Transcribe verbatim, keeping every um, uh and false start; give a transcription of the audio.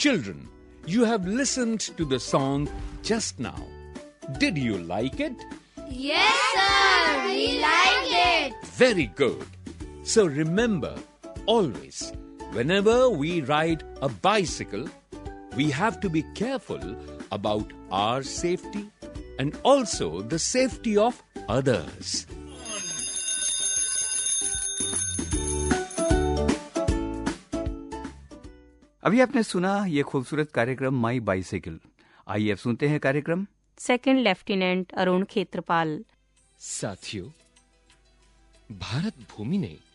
Children, you have listened to the song just now. Did you like it? Yes, sir. We liked it. Very good. So remember, always, whenever we ride a bicycle, we have to be careful about our safety and also the safety of others. अभी आपने सुना ये खूबसूरत कार्यक्रम माई bicycle. आइए अब सुनते हैं कार्यक्रम सेकंड लेफ्टिनेंट अरुण खेत्रपाल। साथियों, भारत भूमि ने